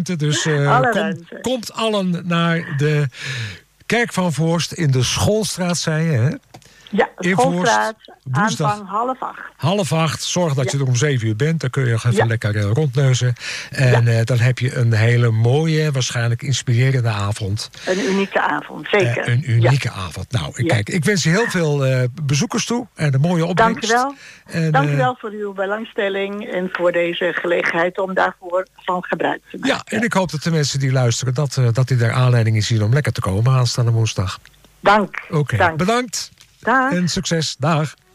ruimte. Dus komt allen naar de Kerk van Voorst in de Schoolstraat, zei je, hè? Ja, de Schoolstraat, woensdag, aanvang 7:30. 7:30. Zorg dat je er om 7:00 bent. Dan kun je nog even lekker rondneuzen. En dan heb je een hele mooie, waarschijnlijk inspirerende avond. Een unieke avond, zeker. Een unieke avond. Nou, kijk, ik wens je heel veel bezoekers toe. En een mooie opbrengst. Dank u wel. Dank u wel voor uw belangstelling en voor deze gelegenheid om daarvoor van gebruik te maken. Ja, en ik hoop dat de mensen die luisteren, dat die daar aanleiding is zien om lekker te komen aanstaande woensdag. Dank. Oké, bedankt. Dag. En succes. Dag.